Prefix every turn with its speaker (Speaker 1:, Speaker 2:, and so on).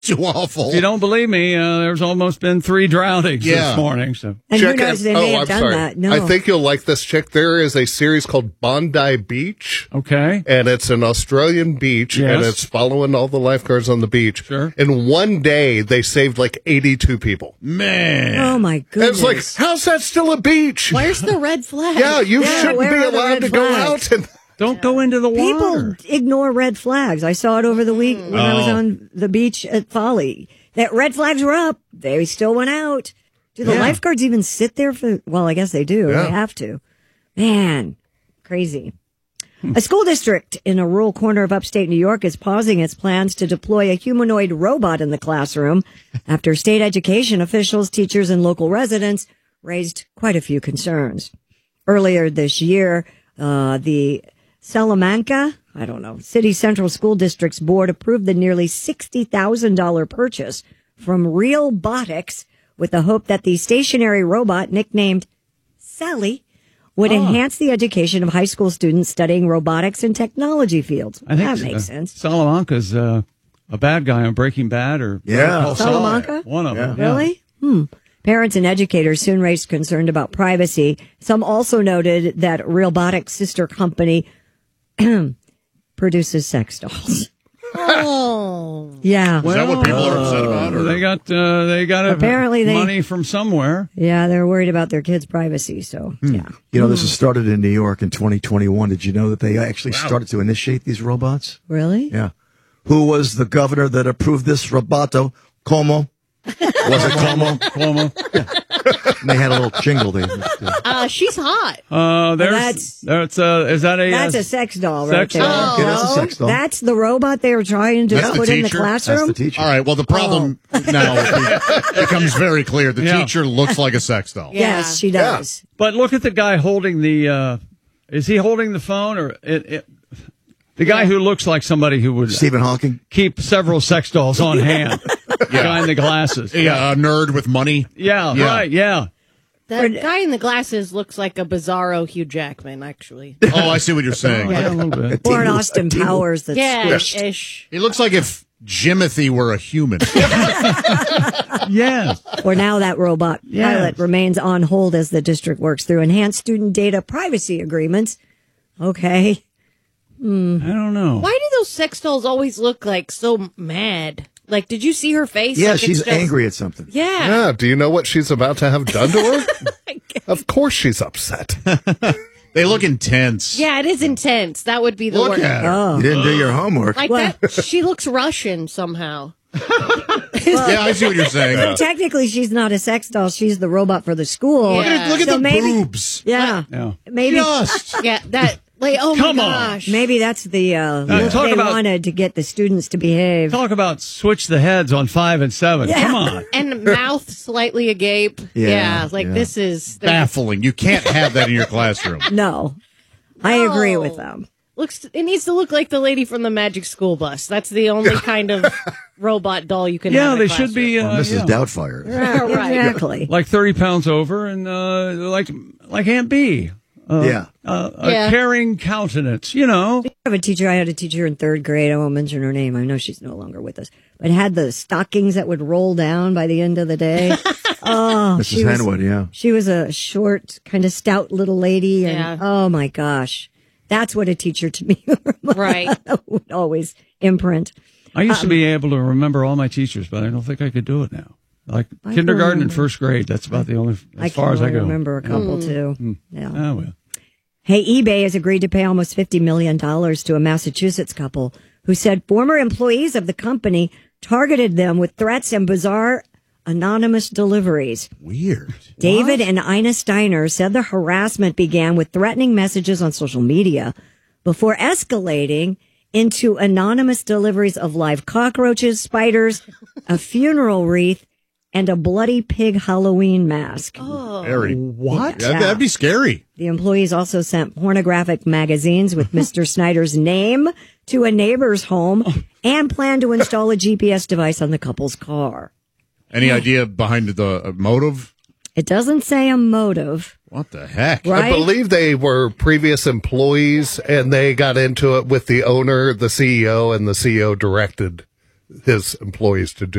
Speaker 1: too awful.
Speaker 2: If you don't believe me, there's almost been 3 drownings this morning. So.
Speaker 3: And who knows, they may have done that. No.
Speaker 4: I think you'll like this chick. There is a series called Bondi Beach.
Speaker 2: Okay.
Speaker 4: And it's an Australian beach, and it's following all the lifeguards on the beach.
Speaker 2: Sure.
Speaker 4: In one day, they saved like 82 people.
Speaker 1: Man.
Speaker 3: Oh, my goodness.
Speaker 4: And it's like, how's that still a beach?
Speaker 5: Where's the red flag?
Speaker 4: Yeah, you shouldn't
Speaker 3: where
Speaker 4: be
Speaker 3: are the
Speaker 4: allowed
Speaker 3: red
Speaker 4: to go
Speaker 3: flags?
Speaker 4: out. And
Speaker 2: Don't go into the water.
Speaker 3: People ignore red flags. I saw it over the week when I was on the beach at Folly. That red flags were up. They still went out. Do the lifeguards even sit there for? Well, I guess they do.
Speaker 4: Yeah.
Speaker 3: They have to. Man, crazy. A school district in a rural corner of upstate New York is pausing its plans to deploy a humanoid robot in the classroom after state education officials, teachers, and local residents raised quite a few concerns. Earlier this year, the Salamanca, City Central School District's board approved the nearly $60,000 purchase from Realbotics with the hope that the stationary robot, nicknamed Sally, would enhance the education of high school students studying robotics and technology fields.
Speaker 2: I think
Speaker 3: that makes sense.
Speaker 2: Salamanca's a bad guy on Breaking Bad, or
Speaker 3: Salamanca?
Speaker 2: One of them.
Speaker 3: Really? Parents and educators soon raised concern about privacy. Some also noted that Realbotics' sister company produces sex dolls.
Speaker 5: Oh.
Speaker 3: Yeah.
Speaker 1: Is that what people are upset about? Or?
Speaker 2: They got
Speaker 3: Apparently
Speaker 2: money from somewhere.
Speaker 3: Yeah, they're worried about their kids' privacy, so yeah.
Speaker 6: You know, this has started in New York in 2021. Did you know that they actually started to initiate these robots?
Speaker 3: Really?
Speaker 6: Yeah. Who was the governor that approved this roboto? Como? Was it Como?
Speaker 2: Cuomo.
Speaker 6: And they had a little jingle there.
Speaker 5: She's hot.
Speaker 2: Is that a
Speaker 3: That's a sex doll right
Speaker 2: sex
Speaker 3: there.
Speaker 2: doll?
Speaker 6: It is a sex doll.
Speaker 3: That's the robot they were trying to
Speaker 1: That's the
Speaker 3: put in the
Speaker 1: teacher?
Speaker 3: classroom?
Speaker 6: That's the teacher.
Speaker 1: All right, well, the problem now becomes very clear. The teacher looks like a sex doll.
Speaker 3: Yes, she does.
Speaker 2: But look at the guy holding the. Is he holding the phone, or the guy who looks like somebody who would
Speaker 6: Stephen Hawking?
Speaker 2: keep several sex dolls on hand? The guy in the glasses.
Speaker 1: Yeah, a nerd with money.
Speaker 2: Yeah,
Speaker 1: Yeah.
Speaker 2: right. Yeah.
Speaker 5: That guy in the glasses looks like a bizarro Hugh Jackman, actually.
Speaker 1: Oh, I see what you're saying.
Speaker 2: Yeah, a little bit.
Speaker 3: Or an Austin Powers that's squished.
Speaker 5: Ish.
Speaker 1: He looks like if Jimothy were a human.
Speaker 2: Yes.
Speaker 3: Or now that robot pilot remains on hold as the district works through enhanced student data privacy agreements. Okay.
Speaker 2: I don't know.
Speaker 5: Why do those sex dolls always look like so mad? Like, did you see her face?
Speaker 6: Yeah,
Speaker 5: Like, it's
Speaker 6: she's
Speaker 5: just-
Speaker 6: angry at something.
Speaker 5: Yeah.
Speaker 4: yeah, do you know what she's about to have done to her? Of course she's upset.
Speaker 1: They look intense.
Speaker 5: Yeah, it is intense. That would be the
Speaker 1: Look
Speaker 5: word.
Speaker 1: at her.
Speaker 3: Oh.
Speaker 6: You didn't do your homework.
Speaker 5: Like that, she looks Russian somehow.
Speaker 1: Yeah, I see what you're saying.
Speaker 3: Technically, she's not a sex doll. She's the robot for the school.
Speaker 5: Yeah.
Speaker 1: Look at
Speaker 3: So
Speaker 1: the
Speaker 3: maybe-
Speaker 1: boobs.
Speaker 3: Yeah.
Speaker 2: Yeah.
Speaker 3: Maybe.
Speaker 1: Just.
Speaker 5: Yeah, that. Like, oh
Speaker 2: Come
Speaker 5: my
Speaker 2: on.
Speaker 5: gosh.
Speaker 3: Maybe that's the look
Speaker 2: talk
Speaker 3: they
Speaker 2: about-
Speaker 3: wanted to get the students to behave.
Speaker 2: Talk about switch the heads on 5 and 7.
Speaker 3: Yeah.
Speaker 2: Come on.
Speaker 5: And mouth slightly agape.
Speaker 6: Yeah,
Speaker 5: Like
Speaker 6: yeah.
Speaker 5: this is
Speaker 1: Baffling. You can't have that in your classroom.
Speaker 3: No, I agree with them.
Speaker 5: looks. It needs to look like the lady from the Magic School Bus. That's the only kind of robot doll you can.
Speaker 2: Yeah,
Speaker 5: have
Speaker 2: they
Speaker 5: in
Speaker 2: should be.
Speaker 6: Mrs. Doubtfire.
Speaker 5: right.
Speaker 3: Exactly.
Speaker 2: Like 30 pounds over and like Aunt B.
Speaker 6: Yeah.
Speaker 2: A caring countenance, you know.
Speaker 3: I had a teacher in third grade. I won't mention her name. I know she's no longer with us, but had the stockings that would roll down by the end of the day. Oh,
Speaker 6: Mrs. Henwood, yeah.
Speaker 3: She was a short, kind of stout little lady. And, oh my gosh. That's what a teacher to me
Speaker 5: Right.
Speaker 3: would always imprint.
Speaker 2: I used to be able to remember all my teachers, but I don't think I could do it now. Like
Speaker 3: I
Speaker 2: kindergarten
Speaker 3: can
Speaker 2: and first grade, that's about the only, as far as I
Speaker 3: can
Speaker 2: go.
Speaker 3: remember a couple too. Yeah.
Speaker 2: Oh, well.
Speaker 3: Hey, eBay has agreed to pay almost $50 million to a Massachusetts couple who said former employees of the company targeted them with threats and bizarre anonymous deliveries.
Speaker 1: Weird.
Speaker 3: David and Ina Steiner said the harassment began with threatening messages on social media before escalating into anonymous deliveries of live cockroaches, spiders, a funeral wreath, and a bloody pig Halloween mask.
Speaker 1: Scary.
Speaker 2: What?
Speaker 3: Yeah.
Speaker 1: That'd be scary.
Speaker 3: The employees also sent pornographic magazines with Mr. Snyder's name to a neighbor's home and planned to install a GPS device on the couple's car.
Speaker 1: Any idea behind the motive?
Speaker 3: It doesn't say a motive.
Speaker 1: What the heck?
Speaker 3: Right?
Speaker 4: I believe they were previous employees, and they got into it with the owner, the CEO, and the CEO directed his employees to do